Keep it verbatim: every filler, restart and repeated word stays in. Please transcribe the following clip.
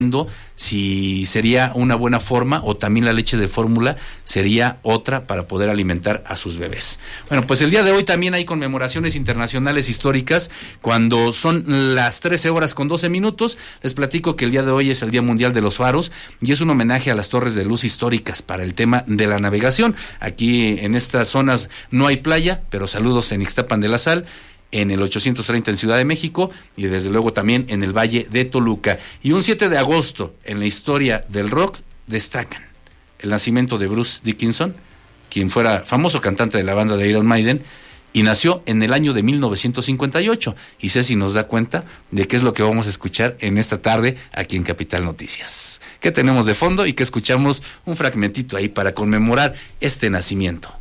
si sería una buena forma o también la leche de fórmula sería otra para poder alimentar a sus bebés. Bueno, pues el día de hoy también hay conmemoraciones internacionales históricas. Cuando son las trece horas con doce minutos, les platico que el día de hoy es el Día Mundial de los Faros y es un homenaje a las torres de luz históricas para el tema de la navegación. Aquí en estas zonas no hay playa, pero saludos en Ixtapan de la Sal, en el ochocientos treinta en Ciudad de México y desde luego también en el Valle de Toluca. Y un siete de agosto en la historia del rock destacan el nacimiento de Bruce Dickinson, quien fuera famoso cantante de la banda de Iron Maiden, y nació en el año de mil novecientos cincuenta y ocho. Y Ceci nos da cuenta de qué es lo que vamos a escuchar en esta tarde aquí en Capital Noticias. ¿Qué tenemos de fondo y qué escuchamos? Un fragmentito ahí para conmemorar este nacimiento.